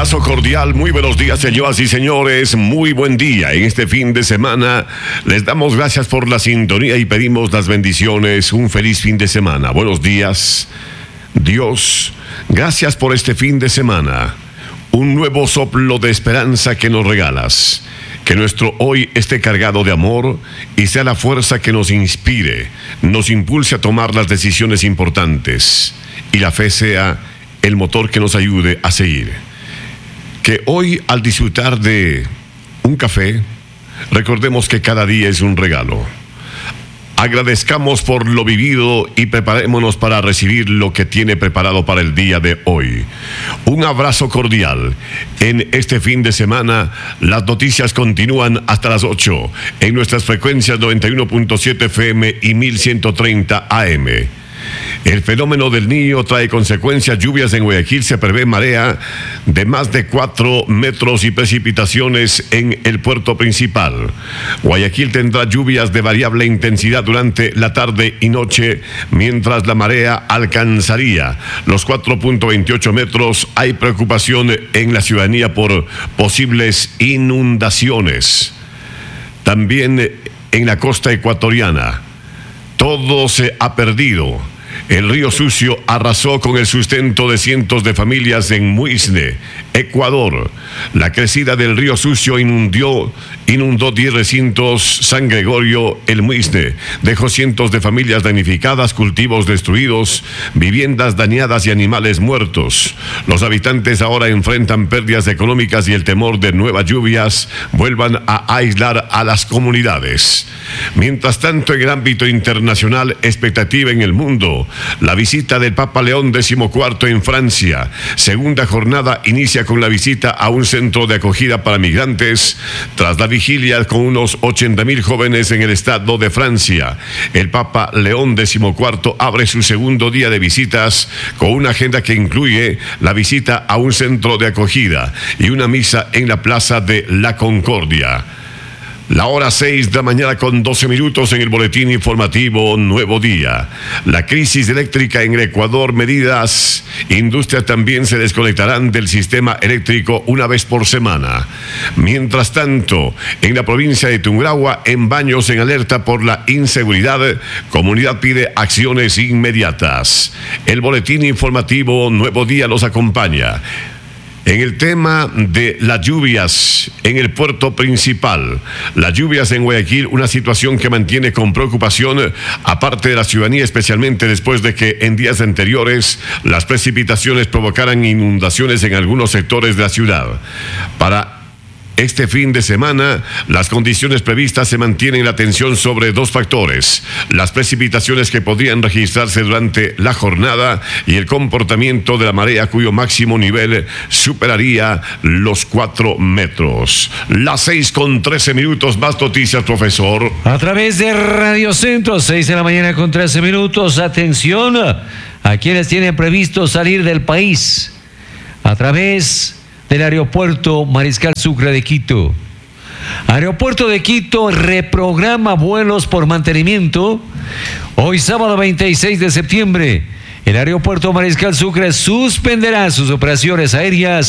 abrazo cordial, muy buenos días, señoras y señores, muy buen día. En este fin de semana les damos gracias por la sintonía y pedimos las bendiciones. Un feliz fin de semana. Buenos días, Dios, gracias por este fin de semana. Un nuevo soplo de esperanza que nos regalas. Que nuestro hoy esté cargado de amor y sea la fuerza que nos inspire, nos impulse a tomar las decisiones importantes y la fe sea el motor que nos ayude a seguir. Que hoy, al disfrutar de un café, recordemos que cada día es un regalo. Agradezcamos por lo vivido y preparémonos para recibir lo que tiene preparado para el día de hoy. Un abrazo cordial. En este fin de semana, las noticias continúan hasta las 8 en nuestras frecuencias 91.7 FM y 1130 AM. El fenómeno del Niño trae consecuencias. Lluvias en Guayaquil. Se prevé marea de más de 4 metros y precipitaciones en el puerto principal. Guayaquil tendrá lluvias de variable intensidad durante la tarde y noche, mientras la marea alcanzaría los 4.28 metros. Hay preocupación en la ciudadanía por posibles inundaciones. También en la costa ecuatoriana, todo se ha perdido. El río Sucio arrasó con el sustento de cientos de familias en Muisne, Ecuador. La crecida del río Sucio inundó 10 recintos San Gregorio, el Muisne. Dejó cientos de familias damnificadas, cultivos destruidos, viviendas dañadas y animales muertos. Los habitantes ahora enfrentan pérdidas económicas y el temor de nuevas lluvias vuelvan a aislar a las comunidades. Mientras tanto, en el ámbito internacional, expectativa en el mundo. La visita del Papa León XIV en Francia. Segunda jornada inicia con la visita a un centro de acogida para migrantes, tras la vigilia con unos 80,000 jóvenes en el estado de Francia. El Papa León XIV abre su segundo día de visitas con una agenda que incluye la visita a un centro de acogida y una misa en la Plaza de la Concordia. La hora 6 de la mañana con 12 minutos en el boletín informativo Nuevo Día. La crisis eléctrica en el Ecuador, medidas. Industrias también se desconectarán del sistema eléctrico una vez por semana. Mientras tanto, en la provincia de Tungurahua, en Baños en alerta por la inseguridad, comunidad pide acciones inmediatas. El boletín informativo Nuevo Día los acompaña. En el tema de las lluvias en el puerto principal, las lluvias en Guayaquil, una situación que mantiene con preocupación aparte de la ciudadanía, especialmente después de que en días anteriores las precipitaciones provocaran inundaciones en algunos sectores de la ciudad. Para este fin de semana, las condiciones previstas se mantienen la atención sobre dos factores: las precipitaciones que podrían registrarse durante la jornada y el comportamiento de la marea, cuyo máximo nivel superaría los 4 metros. Las 6 con 13 minutos, más noticias, profesor. A través de Radio Centro, 6 de la mañana con 13 minutos. Atención a quienes tienen previsto salir del país a través del aeropuerto Mariscal Sucre de Quito. Aeropuerto de Quito reprograma vuelos por mantenimiento. Hoy sábado 26 de septiembre, el aeropuerto Mariscal Sucre suspenderá sus operaciones aéreas